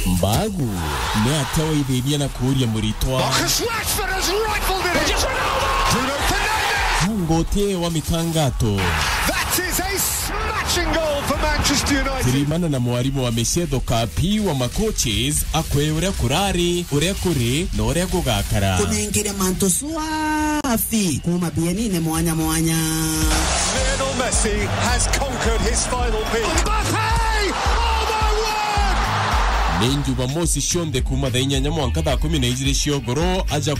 Mbagu ne atawa ibebia na kuria muritwa Marcus Rashford has rifled it. Bruno Fernandes. Ngote wa mikangato. That is a smashing goal for Manchester United. Tirimana na mwarimu wa Mesedo Kapi wa makoches akwe uria kurari uria kuri na uria gugakara kunengere manto swafi kuma bienine mwanya Lionel Messi has conquered his final peak. Mbappe! Oh my word! Nenju bamosi shonde kuma da inyanya mwanka da 12 shiogoro aja